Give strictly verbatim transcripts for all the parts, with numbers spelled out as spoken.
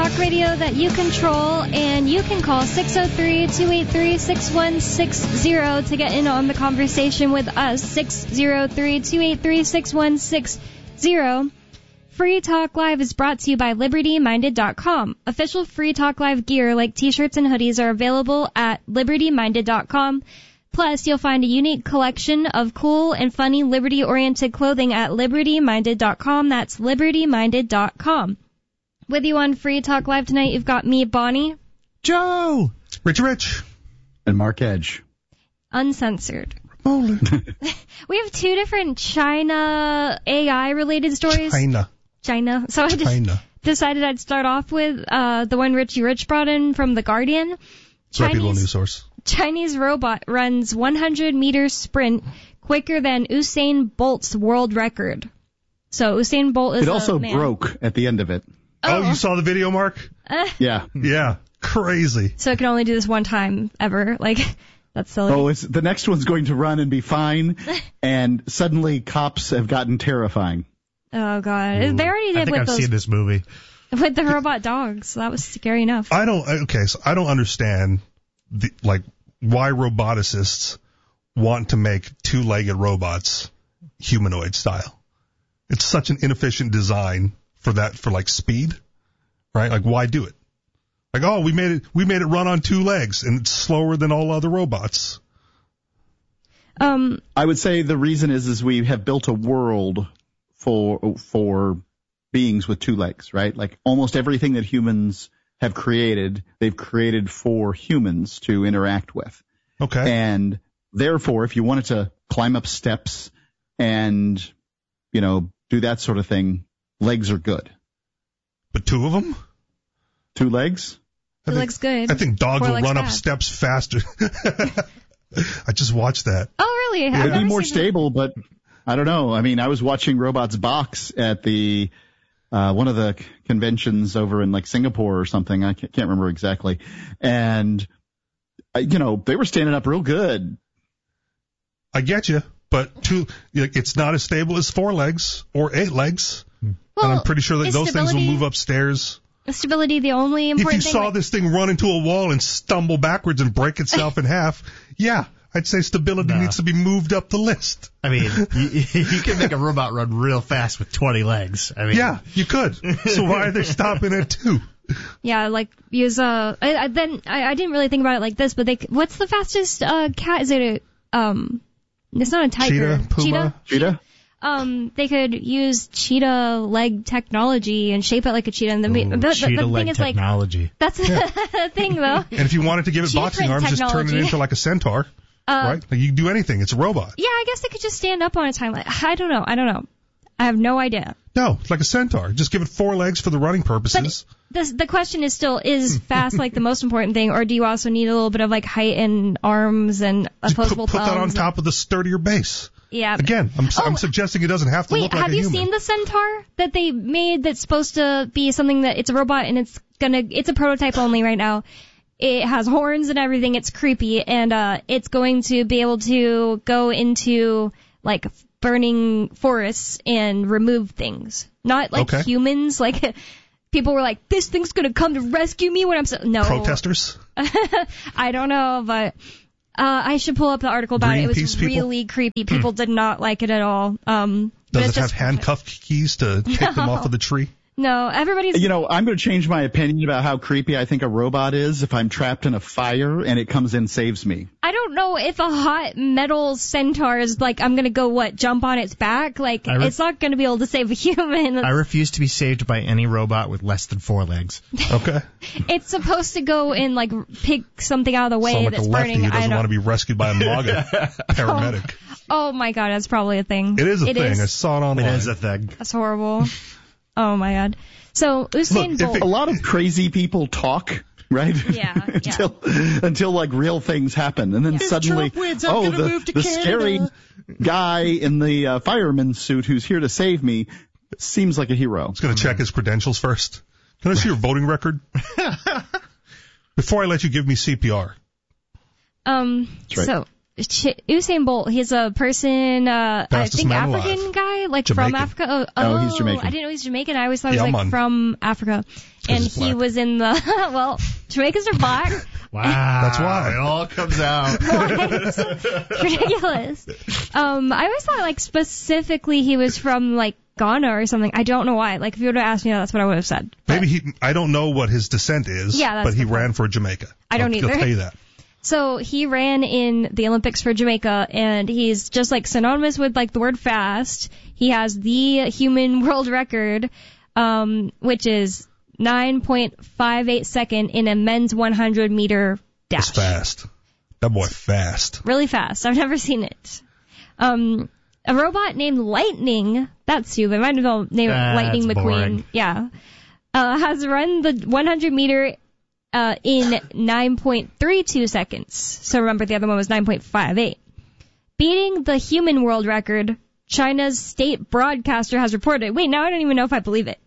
talk radio that you control, and you can call six oh three, two eight three, six one six zero to get in on the conversation with us. six oh three, two eight three, six one six zero. Free Talk Live is brought to you by Liberty Minded dot com. Official Free Talk Live gear like t-shirts and hoodies are available at Liberty Minded dot com. Plus, you'll find a unique collection of cool and funny Liberty-oriented clothing at Liberty Minded dot com. That's Liberty Minded dot com. With you on Free Talk Live tonight, you've got me, Bonnie. Joe. Rich Rich. And Mark Edge. Uncensored. Holy. We have two different China A I-related stories. China. China. So I just China. decided I'd start off with uh, the one Richie Rich brought in from The Guardian. Reputable news source. Chinese robot runs one hundred meter sprint quicker than Usain Bolt's world record. So Usain Bolt is It also a man. broke at the end of it. Oh, oh you saw the video, Mark? Uh, yeah. Yeah. Crazy. So it can only do this one time ever. Like, that's silly. Oh, it's, the next one's going to run and be fine, and suddenly cops have gotten terrifying. Oh, God. Ooh. They already did I think with I've those, seen this movie. With the robot dogs. So that was scary enough. I don't, okay, so I don't understand, the, like, why roboticists want to make two-legged robots humanoid style. It's such an inefficient design for that, for like speed, right? Like, why do it? Like, oh, we made it, we made it run on two legs, and it's slower than all other robots. Um, I would say the reason is, is we have built a world for, for beings with two legs, right? Like almost everything that humans have created, they've created for humans to interact with. Okay. And therefore, if you wanted to climb up steps and, you know, do that sort of thing, legs are good. But two of them? Two legs? Two legs good. I think dogs Four will run bad. up steps faster. I just watched that. Oh, really? It would be more stable, but I don't know. I mean, I was watching Robots Box at the uh one of the conventions over in like Singapore or something. I can't remember exactly. And, uh, you know, they were standing up real good. I get you, but two, it's not as stable as four legs or eight legs. Well, and I'm pretty sure that those things will move upstairs. Stability, the only important thing. If you thing, saw like, this thing run into a wall and stumble backwards and break itself in half, yeah, I'd say stability No. needs to be moved up the list. I mean, you, you can make a robot run real fast with twenty legs. I mean, yeah, you could. So why are they stopping at two? Yeah, like use uh. I, I, then I, I didn't really think about it like this, but they. What's the fastest uh cat? Is it a um? It's not a tiger. Cheetah, puma, cheetah. Cheetah. Um, they could use cheetah leg technology and shape it like a cheetah. And the, Ooh, the, the, cheetah the leg thing is, technology. like, that's the thing, though. And if you wanted to give it Cheetah boxing print arms, just turn it technology. into like a centaur, Uh, right? Like you can do anything. It's a robot. Yeah, I guess they could just stand up on a time. Like, I don't know. I don't know. I have no idea. No, it's like a centaur. Just give it four legs for the running purposes. But the the question is still, is fast like the most important thing, or do you also need a little bit of like height and arms and Just put, opposable put that on thumbs? top of the sturdier base. Yeah. Again, I'm, Oh, I'm suggesting it doesn't have to Wait, look like have a you human. seen the centaur that they made that's supposed to be something that it's a robot and it's gonna, it's a prototype only right now. It has horns and everything. It's creepy, and uh, it's going to be able to go into like burning forests and remove things. Not like Okay. humans. Like people were like, "This thing's gonna come to rescue me when I'm so." No. Protesters? I don't know, but uh, I should pull up the article about it. It was Greenpeace people? really creepy. People did not like it at all. Um, but Does it's it have just handcuff keys to take them No. off of the tree? No, everybody's. You know, I'm going to change my opinion about how creepy I think a robot is if I'm trapped in a fire and it comes in and saves me. I don't know if a hot metal centaur is like, I'm gonna go, what, jump on its back? Like, I re- it's not gonna be able to save a human. I refuse to be saved by any robot with less than four legs. Okay. It's supposed to go and, like, pick something out of the way Sound like that's a lefty burning. who I doesn't don't. want to be rescued by a MAGA paramedic. Oh my god, that's probably a thing. It is a It thing. is. I saw it online. It is a thing. That's horrible. Oh my god. So, Usain Look, if Bolt. it- A lot of crazy people talk, right? Yeah, yeah. until until like real things happen, and then Yeah. suddenly, Trump wins, I'm oh, gonna the, move to the Canada. scary guy in the uh, fireman suit who's here to save me seems like a hero. I was going to check his credentials first. Can I see your voting record? Before I let you give me C P R. Um, right. so, Ch- Usain Bolt, he's a person, uh, I Fastest think man African alive. guy, like Jamaican. from Africa. Oh, Oh, he's Jamaican. I didn't know he was Jamaican. I always thought he Yeah, was like man. from Africa. And he's he black. was in the, well, Jamaicans are black. Wow. That's why. It all comes out. It's ridiculous. Um, I always thought like specifically he was from like Ghana or something. I don't know why. Like if you would have asked me that, that's what I would have said. But- Maybe he, I don't know what his descent is, Yeah, that's but he the point. ran for Jamaica. I don't I'll, either. I'll tell you that. So he ran in the Olympics for Jamaica, and he's just like synonymous with like the word fast. He has the human world record, um, which is nine point five eight second in a men's one hundred meter dash. It's fast. That boy fast. Really fast. I've never seen it. Um, a robot named Lightning, that's stupid. Might as well name it That's Lightning McQueen. boring. Yeah. Uh, has run the one hundred meter uh, in nine point three two seconds. So remember the other one was nine point five eight. Beating the human world record, China's state broadcaster has reported. Wait, now I don't even know if I believe it.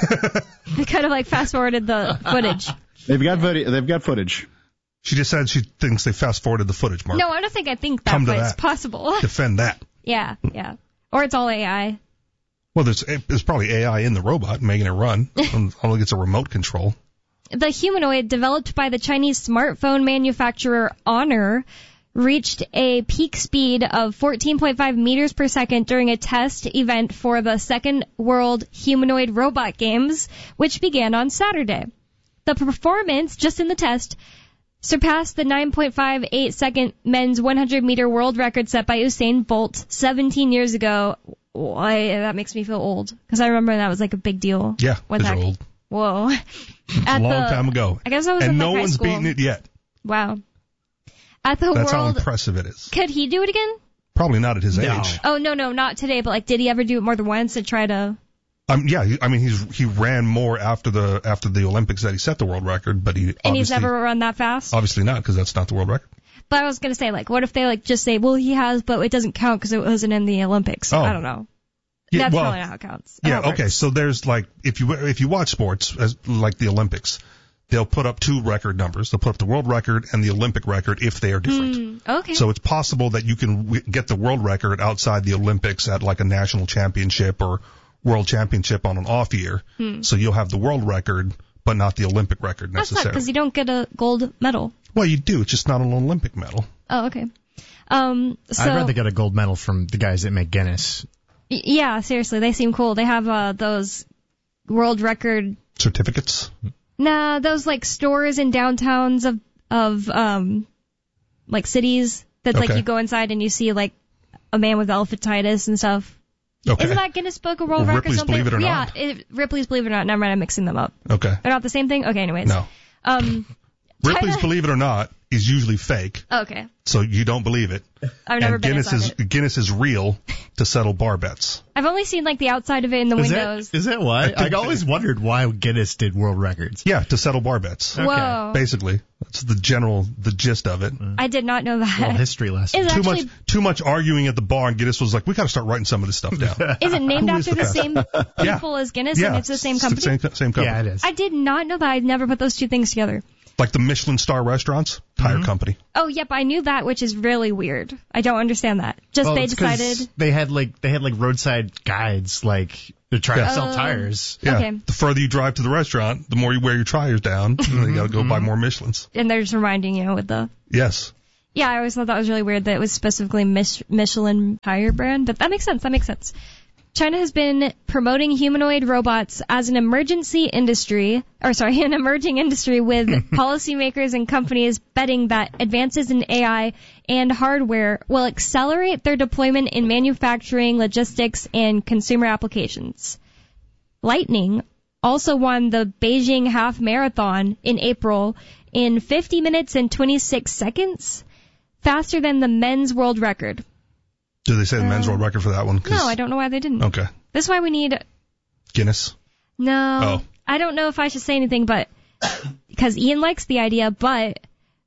I kind of like fast forwarded the footage. They've got vid- they've got footage. She just said she thinks they fast forwarded the footage, Mark. No, I don't think I think that Come to was that. possible. Defend that. Yeah, yeah. Or it's all A I. Well, there's there's probably A I in the robot making it run. I don't think it's a remote control. The humanoid, developed by the Chinese smartphone manufacturer Honor, reached a peak speed of fourteen point five meters per second during a test event for the Second World Humanoid Robot Games, which began on Saturday. The performance, just in the test, surpassed the nine point five eight second men's one hundred meter world record set by Usain Bolt seventeen years ago. Why, that makes me feel old, because I remember that was like a big deal. Yeah, When because that- you're old. Whoa. A At long the- time ago. I guess I was and in no like high one's school. beaten it yet. Wow. At the That's how world, impressive it is. could he do it again? Probably not at his No. age. Oh, no, no, not today, but like, did he ever do it more than once and try to, Um, yeah, he- I mean, he's he ran more after the after the Olympics that he set the world record, but he and he's obviously, never run that fast? obviously not because that's not the world record. But I was going to say, like, what if they like just say, well, he has, but it doesn't count because it wasn't in the Olympics. Oh. I don't know. Yeah, That's well, probably not how it counts. Yeah, How it okay. works. So there's like if you if you watch sports as like the Olympics, they'll put up two record numbers. They'll put up the world record and the Olympic record if they are different. Hmm, okay. So it's possible that you can w- get the world record outside the Olympics at like a national championship or world championship on an off year. Hmm. So you'll have the world record, but not the Olympic record That's not necessarily. because you don't get a gold medal. Well, you do. It's just not an Olympic medal. Oh, okay. Um, so, I'd rather get a gold medal from the guys that make Guinness. y- yeah, seriously, they seem cool. They have, uh, those world record, Certificates. nah, those like stores in downtowns of, of, um, like cities that like Okay. you go inside and you see like a man with elephantitis and stuff. Okay. Isn't that Guinness Book of World Well, Records or Ripley's something? Believe It or yeah, Not. it, Ripley's Believe It or Not. Never mind, I'm mixing them up. Okay. They're not the same thing? Okay, anyways. No. Um, Ripley's China- Believe It or Not is usually fake, okay. so you don't believe it. I've never and been Guinness inside is it. Guinness is real to settle bar bets. I've only seen like the outside of it in the Is windows. that, is that why? I always wondered why Guinness did world records. Yeah, to settle bar bets. Okay. Whoa. Basically, that's the general, the gist of it. I did not know Little that. history lesson. Is Too actually, much, too much arguing at the bar, and Guinness was like, "We got to start writing some of this stuff down." is it named Who is after the the same Yeah. people as Guinness yeah, and it's the same company? Same, same company. Yeah, it is. I did not know that. I never put those two things together. Like the Michelin star restaurants, tire Mm-hmm. company. Oh, yep, I knew that, which is really weird. I don't understand that. Just Well, they it's 'cause decided. they had like they had like roadside guides, like they're trying Yeah. to sell Oh. tires. Yeah. Okay. The further you drive to the restaurant, the more you wear your tires down. And then you got to go buy more Michelins. And they're just reminding you with the. Yes. Yeah, I always thought that was really weird that it was specifically Mich- Michelin tire brand, but that makes sense. That makes sense. China has been promoting humanoid robots as an emergency industry, or sorry, an emerging industry with policymakers and companies betting that advances in A I and hardware will accelerate their deployment in manufacturing, logistics, and consumer applications. Lightning also won the Beijing Half Marathon in April in fifty minutes and twenty-six seconds, faster than the men's world record. Do they say the men's world record for that one? 'Cause- No, I don't know why they didn't. Okay. That's why we need. Guinness. No, Oh. I don't know if I should say anything, but because Ian likes the idea, but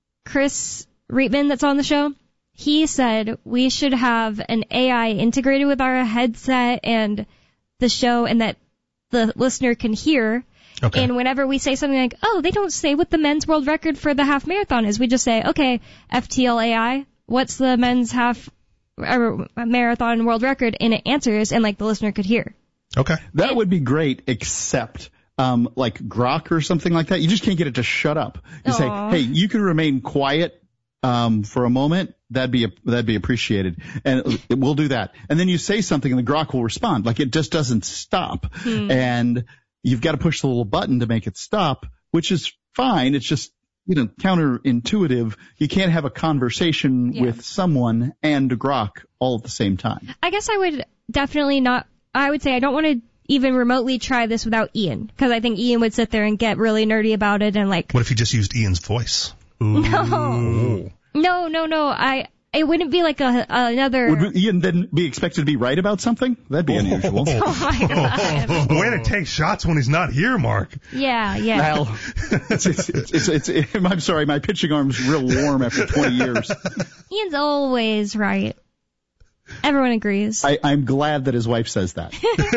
Chris Reitman, that's on the show, he said we should have an A I integrated with our headset and the show, and that the listener can hear. Okay. And whenever we say something like, "Oh, they don't say what the men's world record for the half marathon is," we just say, "Okay, F T L A I, what's the men's half or marathon world record, and it answers, and like the listener could hear. Okay. That would be great, except um, like Grok or something like that. You just can't get it to shut up. You Aww. say, hey, you can remain quiet um, for a moment. That'd be a, that'd be appreciated, and it, it, we'll do that. And then you say something, and the Grok will respond. Like it just doesn't stop, Hmm. and you've got to push the little button to make it stop, which is fine. It's just, you know, counterintuitive. You can't have a conversation Yeah. with someone and Grok all at the same time. I guess I would definitely not, I would say I don't want to even remotely try this without Ian, because I think Ian would sit there and get really nerdy about it and like, What if you just used Ian's voice? no, no, no, no, I, it wouldn't be like a, another, Would Ian then be expected to be right about something? That'd be unusual. oh my god. Way to take shots when he's not here, Mark. Yeah, yeah. Well, it's, it's, it's, it's, it's, I'm sorry, my pitching arm's real warm after twenty years. Ian's always right. Everyone agrees. I, I'm glad that his wife says that.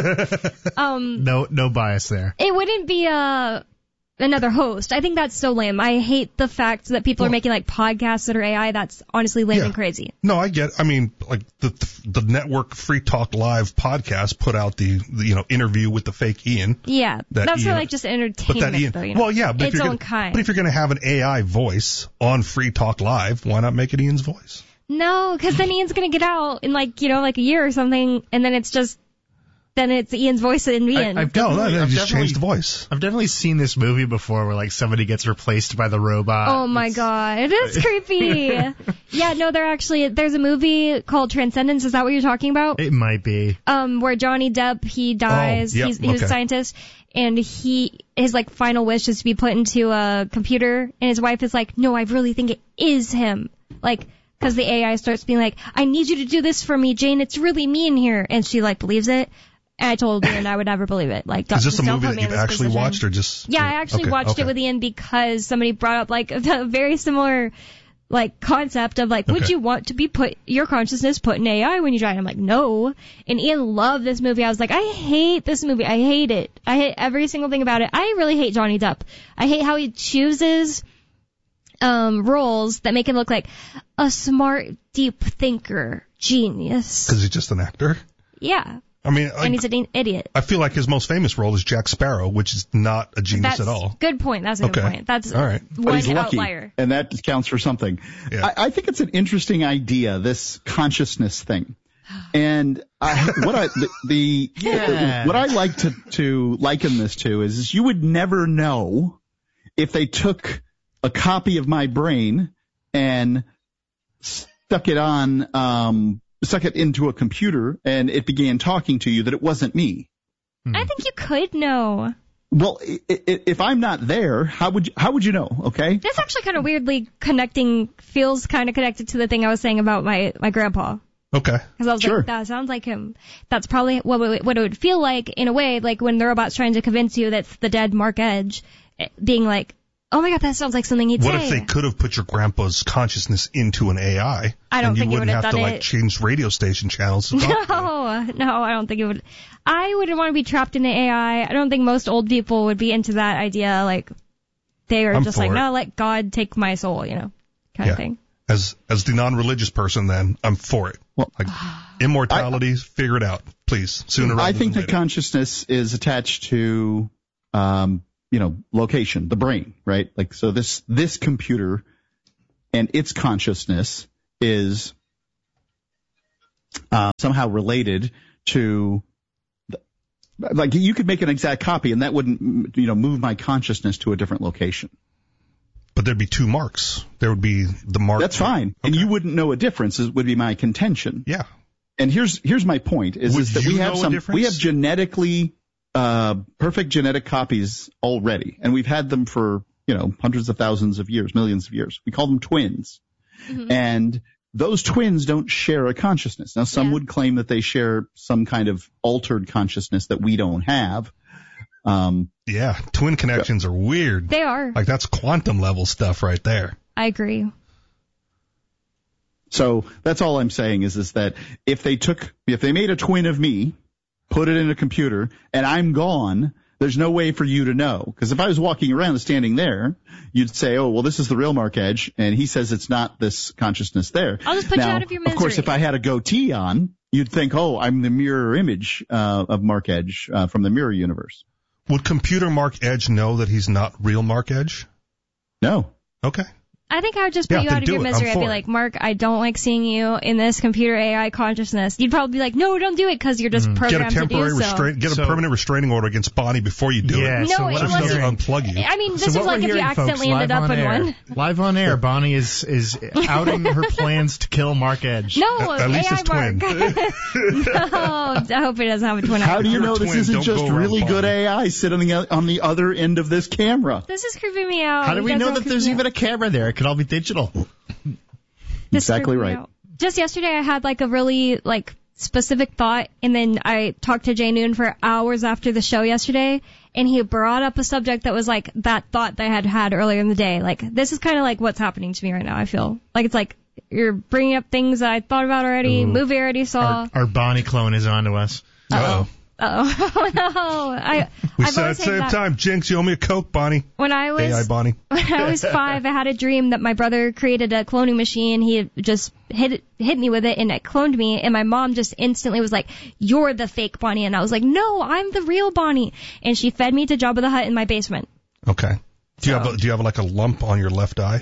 Um, No, no bias there. it wouldn't be a, another host. I think that's so lame. I hate the fact that people are Well- making like podcasts that are A I. That's honestly lame Yeah. and crazy. No, I get. I mean, like the the network Free Talk Live podcast put out the, the you know interview with the fake Ian. Yeah, That that's for Ian- like just But entertainment. that Ian, though, you know? well, yeah, but if its you're own gonna, kind. but if you're going to have an A I voice on Free Talk Live, why not make it Ian's voice? No, because then Ian's gonna get out in like you know like a year or something, and then it's just then it's Ian's voice and Ian. I, I've No, no, definitely, no, I've just change the definitely- voice. I've definitely seen this movie before where like somebody gets replaced by the robot. Oh my It's- god, it is creepy. Yeah, no, there actually there's a movie called Transcendence. Is that what you're talking about? It might be. Um, where Johnny Depp he dies. Oh, yep, He's he was a okay. scientist, and he his like final wish is to be put into a computer, and his wife is like, no, I really think it is him, like. Because the A I starts being like, I need you to do this for me, Jane. It's really me in here. And she, like, believes it. And I told Ian I would never believe it. Like, Is this just a don't movie put that me in you've this actually position. watched, or just? Yeah, I actually okay, watched okay. it with Ian because somebody brought up, like, the very similar, like, concept of, like, would Okay. you want to be put, your consciousness put in A I when you die? And I'm like, no. And Ian loved this movie. I was like, I hate this movie. I hate it. I hate every single thing about it. I really hate Johnny Depp. I hate how he chooses um roles that make him look like a smart, deep thinker, genius. Because he's just an actor. Yeah, I mean, and like, he's an idiot. I feel like his most famous role is Jack Sparrow, which is not a genius That's at all. good point. That's a good Okay. point. That's All right. But one he's lucky, outlier. and that counts for something. Yeah. I, I think it's an interesting idea, this consciousness thing. And I, what I the, the Yeah. what I like to to liken this to is, is you would never know if they took a copy of my brain and stuck it on um stuck it into a computer and it began talking to you, that it wasn't me. I think you could know. Well, i- i- if I'm not there, how would you, how would you know? Okay. That's actually kind of weirdly connecting, feels kind of connected to the thing I was saying about my, my grandpa. Okay. Because I was Sure. like, that sounds like him. That's probably what, it- what it would feel like in a way, like when the robot's trying to convince you that's the dead Mark Edge, eh, being like, oh my god, that sounds like something he'd What say. if they could have put your grandpa's consciousness into an A I? I don't and you think it wouldn't would have have to done like it. change radio station channels to talk to them. No, no, I don't think it would. I wouldn't want to be trapped in an A I. I don't think most old people would be into that idea. Like, they are I'm just for like, it. no, let God take my soul, you know, kind Yeah. of thing. As as the non-religious person, then I'm for it. Well, Like immortality, figure it out, please. Sooner rather I think than that later. consciousness is attached to, um, you know, location, the brain, right? Like, so this, this computer and its consciousness is, uh, somehow related to, the, like, you could make an exact copy and that wouldn't, you know, move my consciousness to a different location. But there'd be two marks. There would be the mark. That's fine. And you wouldn't know a difference, is, would be my contention. Yeah. And here's here's my point: is, Would is that you we have know a some difference? we have genetically uh, perfect genetic copies already, and we've had them for you know hundreds of thousands of years, millions of years. We call them twins, Mm-hmm. and those twins don't share a consciousness. Now, some Yeah. would claim that they share some kind of altered consciousness that we don't have. Um, Yeah. Twin connections are weird. They are. Like that's quantum level stuff right there. I agree. So that's all I'm saying is, is that if they took, if they made a twin of me, put it in a computer, and I'm gone, There's no way for you to know. Because if I was walking around and standing there, you'd say, oh, well, this is the real Mark Edge, and he says it's not this consciousness there. I'll just put now, you out of your misery. Of course, if I had a goatee on, you'd think, oh, I'm the mirror image uh, of Mark Edge uh, from the mirror universe. Would computer Mark Edge know that he's not real Mark Edge? No. Okay. I think I would just put Yeah, you then out of do your it. misery. I'm I'd be for it. like, Mark, I don't like seeing you in this computer A I consciousness. You'd probably be like, no, don't do it because you're just Get a programmed to temporary do so. restraint. Get a So- permanent restraining order against Bonnie before you do Yeah, it. No, so what it I'm She doesn't wasn't. unplug you. I mean, this So is what like we're if you hearing, accidentally folks, ended live up on in air, one. Live on air, Bonnie is is outing her plans to kill Mark Edge. No, At least A I his twin. Mark. No, I hope he doesn't have a twin. How do you you're a know this twin, isn't don't just go around really good Bonnie. A I sitting on the other end of this camera? This is creeping me out. How do You we guys know are that there's creeping me even a camera there? It could all be digital. This is Exactly creeping me right. out. Just yesterday, I had like a really like specific thought, and then I talked to Jay Noon for hours after the show yesterday, and he brought up a subject that was like that thought that I had had earlier in the day. Like this is kind of like what's happening to me right now. I feel like it's like you're bringing up things that I thought about already, Ooh. movie I already saw. Our, our Bonnie clone is on to us. Uh-oh. Oh no! I We I've said at always the said same that. time, Jinx, you owe me a Coke, Bonnie. When I was A I Bonnie. when I was five, I had a dream that my brother created a cloning machine. He had just hit hit me with it, and it cloned me. And my mom just instantly was like, "You're the fake Bonnie," and I was like, "No, I'm the real Bonnie." And she fed me to Jabba the Hutt in my basement, Okay. Do you So- have a, do you have like a lump on your left eye?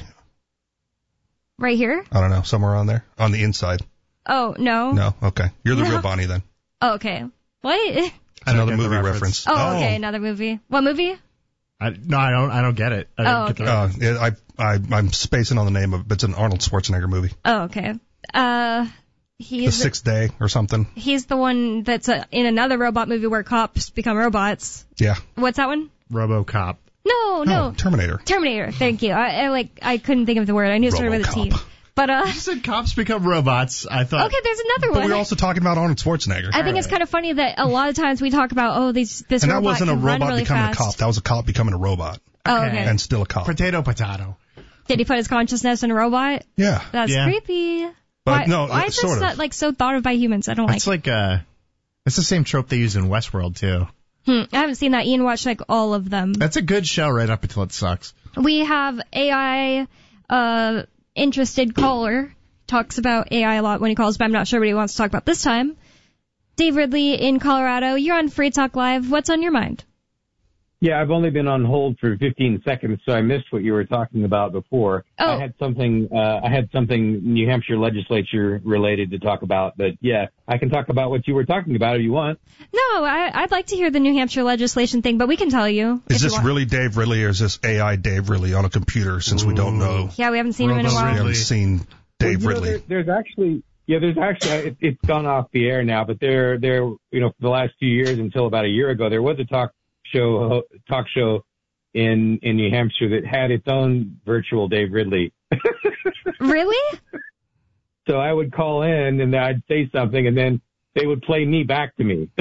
right here. I don't know, somewhere on there, on the inside. Oh no. No. Okay. You're the No. real Bonnie then. Oh, okay. What? Another get the movie reference. reference. Oh, okay. Another movie. What movie? I, no, I don't. I don't get it. I don't Oh, get the okay. Uh, yeah, I, I, I'm spacing on the name of it, but it's an Arnold Schwarzenegger movie. Oh, okay. Uh, The he's Sixth Day or something. he's the one that's uh, in another robot movie where cops become robots. Yeah. What's that one? RoboCop. No, no. Oh, Terminator. Terminator. Thank you. I, I like I couldn't think of the word. I knew it started with a T. RoboCop. But uh, You said cops become robots. I thought. okay, there's another But one. we're also talking about Arnold Schwarzenegger. I think it's kind of funny that a lot of times we talk about oh these this and that robot wasn't a can run robot really becoming fast. a cop. That was a cop becoming a robot. Oh, Okay. okay. And still a cop. Potato, potato. Did he put his consciousness in a robot? Yeah. That's Yeah. creepy. But why, no, why is sort this of. not, like so thought of by humans? I don't like. That's like uh, that's the same trope they use in Westworld too. Hmm, I haven't seen that. Ian watched like all of them. That's a good show right up until it sucks. We have A I uh interested caller talks about A I a lot when he calls, but I'm not sure what he wants to talk about this time. Dave Ridley in Colorado, you're on Free Talk Live. What's on your mind? Yeah, I've only been on hold for fifteen seconds, so I missed what you were talking about before. Oh. I had something, uh, I had something New Hampshire legislature related to talk about, but yeah, I can talk about what you were talking about if you want. No, I, I'd like to hear the New Hampshire legislation thing, but we can tell you. if Is you this want. really Dave Ridley or is this A I Dave Ridley on a computer since we don't know? Yeah, we haven't seen him in a Robo We while. Ridley. haven't seen Dave Well, you know, Ridley. there, there's actually, yeah, there's actually, it, it's gone off the air now, but there, there, you know, for the last few years until about a year ago, there was a talk show, talk show in, in New Hampshire that had its own virtual Dave Ridley. Really? So I would call in and I'd say something and then they would play me back to me.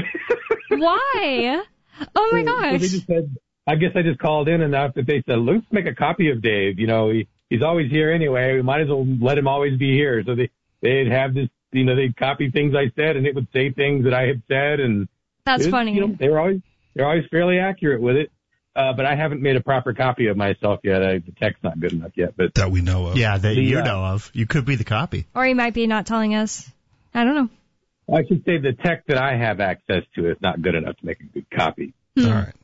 Why? Oh my So they gosh. just said, I guess I just called in enough that they said, let's make a copy of Dave. You know, he, he's always here anyway. We might as well let him always be here. So they, they'd have this, you know, they'd copy things I said and it would say things that I had said. And That's it was, funny. You know, they were always, they're always fairly accurate with it. Uh, but I haven't made a proper copy of myself yet. I, the tech's not good enough yet, but That we know of. Yeah, that The, you uh, know of. You could be the copy. Or he might be not telling us. I don't know. I should say the tech that I have access to is not good enough to make a good copy. Hmm. All right.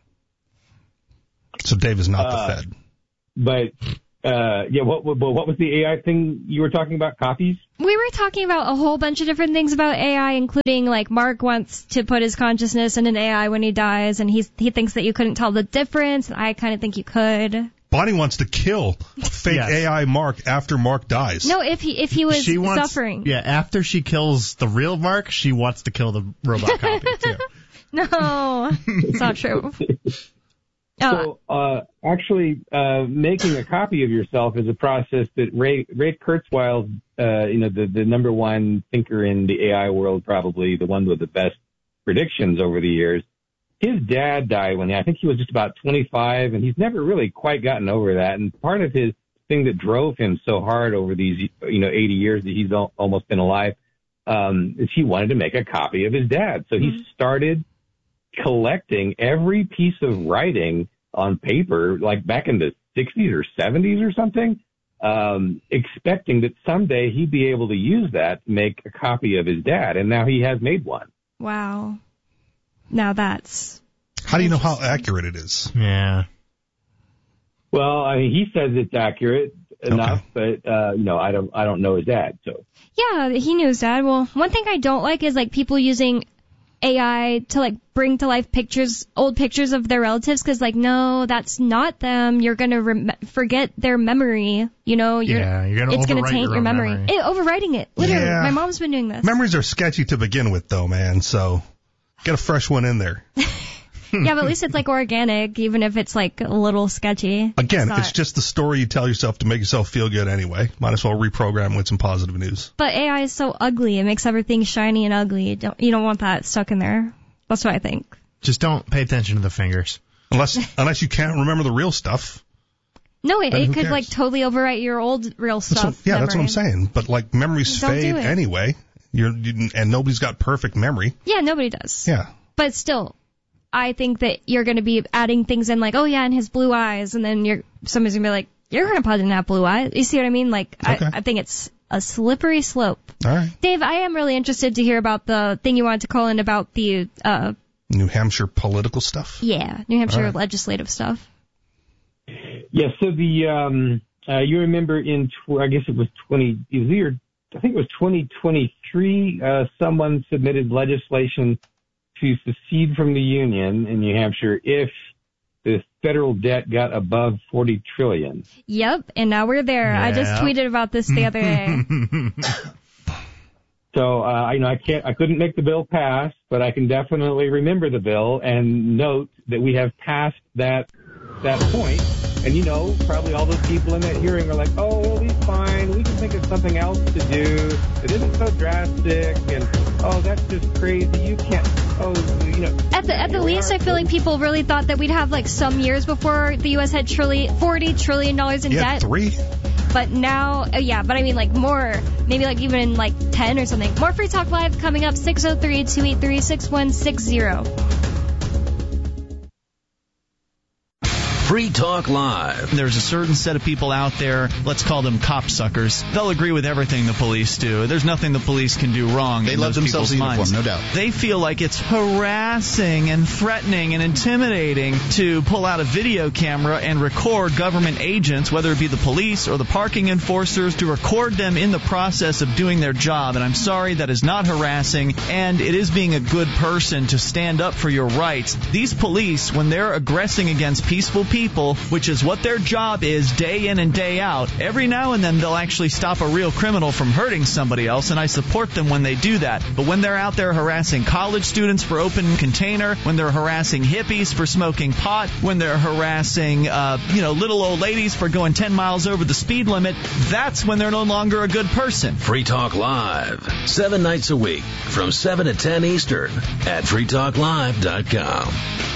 So Dave is not Uh, the Fed. But, uh, yeah, what, what, what was the A I thing you were talking about? Copies? We were talking about a whole bunch of different things about A I, including like Mark wants to put his consciousness in an A I when he dies, and he's, he thinks that you couldn't tell the difference. I kind of think you could. Bonnie wants to kill fake Yes. A I Mark after Mark dies. No, if he if he was she wants, suffering. Yeah, after she kills the real Mark, she wants to kill the robot copy too. No, it's not true. Uh, So, uh, actually, uh, making a copy of yourself is a process that Ray, Ray Kurzweil, uh, you know, the, the number one thinker in the A I world, probably the one with the best predictions over the years. His dad died when he, I think he was just about twenty-five, and he's never really quite gotten over that. And part of his thing that drove him so hard over these, you know, eighty years that he's al- almost been alive, um, is he wanted to make a copy of his dad. So he started collecting every piece of writing on paper, like back in the sixties or seventies or something, um, expecting that someday he'd be able to use that to make a copy of his dad. And now he has made one. Wow. Now that's... How do you know how accurate it is? Yeah. Well, I mean, he says it's accurate enough, okay. but, uh, you know, I don't, I don't know his dad, so. Yeah, he knew his dad. Well, one thing I don't like is, like, people using A I to, like, bring to life pictures, old pictures of their relatives, because, like, no, that's not them. You're going to rem- forget their memory, you know? You're, yeah, you're going to It's going to taint your, your memory. memory. It, overwriting it. Literally. Yeah. My mom's been doing this. Memories are sketchy to begin with, though, man, so get a fresh one in there. Yeah, but at least it's, like, organic, even if it's, like, a little sketchy. Again, it's, it's just the story you tell yourself to make yourself feel good anyway. Might as well reprogram with some positive news. But A I is so ugly. It makes everything shiny and ugly. You don't, you don't want that stuck in there. That's what I think. Just don't pay attention to the fingers. Unless unless you can't remember the real stuff. No, it, it could, cares? like, totally overwrite your old real stuff. That's what, yeah, memory. that's what I'm saying. But, like, memories Don't fade do it. anyway. You're, you, and nobody's got perfect memory. Yeah, nobody does. Yeah. But still, I think that you're going to be adding things in, like, oh, yeah, and his blue eyes, and then you're somebody's going to be like, your grandpa didn't have blue eyes. You see what I mean? Like, Okay. I, I think it's a slippery slope. All right. Dave, I am really interested to hear about the thing you wanted to call in about the, uh, New Hampshire political stuff? yeah, New Hampshire right. legislative stuff. Yeah, so the, um, uh, you remember in, tw- I guess it was twenty, it was either, I think it was twenty twenty-three, uh, someone submitted legislation to secede from the Union in New Hampshire if the federal debt got above forty trillion. Yep, and now we're there. I just Yeah. tweeted about this the other day. So, uh, you know, I can't, I couldn't make the bill pass, but I can definitely remember the bill and note that we have passed that, that point. And, you know, probably all those people in that hearing are like, oh, well, he's fine. We can think of something else to do that isn't so drastic. And, oh, that's just crazy. You can't, oh, you know. At the at the least, I feel like people really thought that we'd have, like, some years before the U S had trillion, forty trillion dollars in Yeah, debt. three? But now, uh, yeah, but I mean, like, more, maybe, like, even, like, ten or something. More Free Talk Live coming up, six oh three, two eight three, six one six zero. Free Talk Live. There's a certain set of people out there, let's call them copsuckers. They'll agree with everything the police do. There's nothing the police can do wrong. They in love those themselves people's in uniform, minds. no doubt. They feel like it's harassing and threatening and intimidating to pull out a video camera and record government agents, whether it be the police or the parking enforcers, to record them in the process of doing their job. And I'm sorry, that is not harassing, and it is being a good person to stand up for your rights. These police, when they're aggressing against peaceful people, people, which is what their job is day in and day out, every now and then they'll actually stop a real criminal from hurting somebody else, and I support them when they do that. But when they're out there harassing college students for open container, when they're harassing hippies for smoking pot, when they're harassing, uh, you know, little old ladies for going ten miles over the speed limit, that's when they're no longer a good person. Free Talk Live, seven nights a week from seven to ten Eastern at free talk live dot com.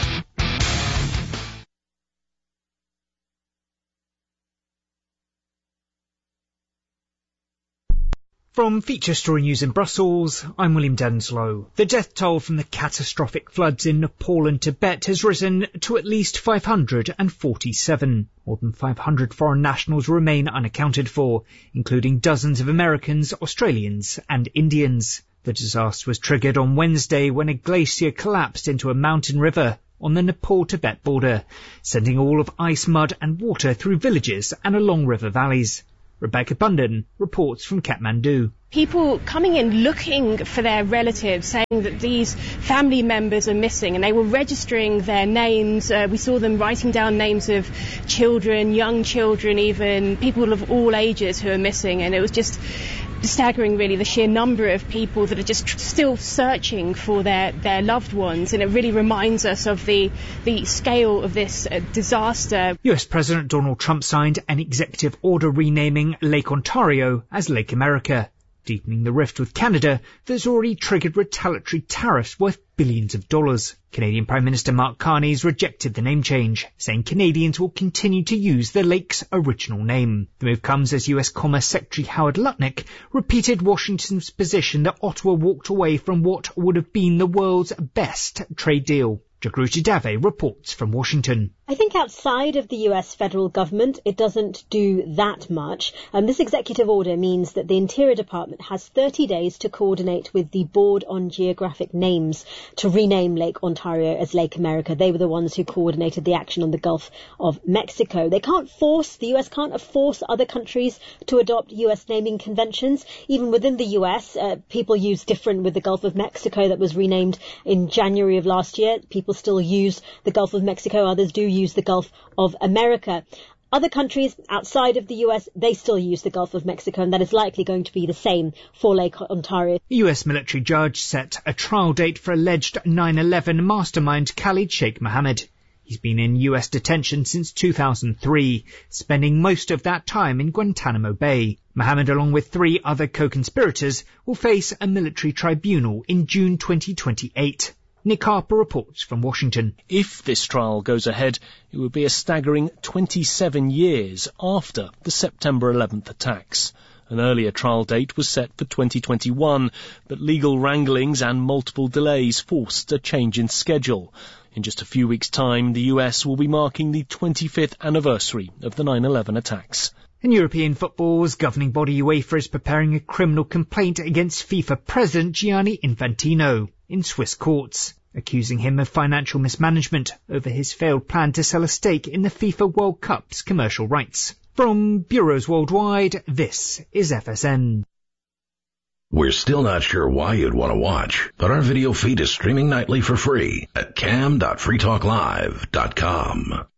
From Feature Story News in Brussels, I'm William Denslow. The death toll from the catastrophic floods in Nepal and Tibet has risen to at least five hundred forty-seven. More than five hundred foreign nationals remain unaccounted for, including dozens of Americans, Australians and Indians. The disaster was triggered on Wednesday when a glacier collapsed into a mountain river on the Nepal-Tibet border, sending all of ice, mud and water through villages and along river valleys. Rebecca Bunden reports from Kathmandu. People coming in looking for their relatives, saying that these family members are missing, and they were registering their names. Uh, we saw them writing down names of children, young children, even people of all ages who are missing, and it was just staggering, really, the sheer number of people that are just tr- still searching for their, their loved ones, and it really reminds us of the, the scale of this uh, disaster. U S President Donald Trump signed an executive order renaming Lake Ontario as Lake America. deepening the rift with Canada that's already triggered retaliatory tariffs worth billions of dollars. Canadian Prime Minister Mark Carney has rejected the name change, saying Canadians will continue to use the lake's original name. The move comes as U S Commerce Secretary Howard Lutnick repeated Washington's position that Ottawa walked away from what would have been the world's best trade deal. Jagruti Dave reports from Washington. I think outside of the U S federal government, it doesn't do that much. Um, this executive order means that the Interior Department has thirty days to coordinate with the Board on Geographic Names to rename Lake Ontario as Lake America. They were the ones who coordinated the action on the Gulf of Mexico. They can't force, the U S can't force other countries to adopt U S naming conventions. Even within the U S, uh, people use different with the Gulf of Mexico that was renamed in January of last year. People still use the Gulf of Mexico. Others do use the Gulf of America. Other countries outside of the U S, they still use the Gulf of Mexico, and that is likely going to be the same for Lake Ontario. A U S military judge set a trial date for alleged nine eleven mastermind Khalid Sheikh Mohammed. He's been in U S detention since two thousand three, spending most of that time in Guantanamo Bay. Mohammed, along with three other co-conspirators, will face a military tribunal in June twenty twenty-eight. Nick Harper reports from Washington. If this trial goes ahead, it would be a staggering twenty-seven years after the September eleventh attacks. An earlier trial date was set for twenty twenty-one, but legal wranglings and multiple delays forced a change in schedule. In just a few weeks' time, the U S will be marking the twenty-fifth anniversary of the nine eleven attacks. In European football's governing body UEFA is preparing a criminal complaint against FIFA President Gianni Infantino in Swiss courts, accusing him of financial mismanagement over his failed plan to sell a stake in the FIFA World Cup's commercial rights. From bureaus worldwide, this is F S N. We're still not sure why you'd want to watch, but our video feed is streaming nightly for free at cam dot free talk live dot com.